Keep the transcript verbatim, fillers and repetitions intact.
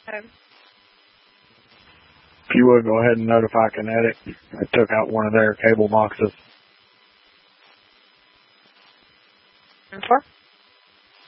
Okay. If you would, go ahead and notify Kinetic. I took out one of their cable boxes. And four.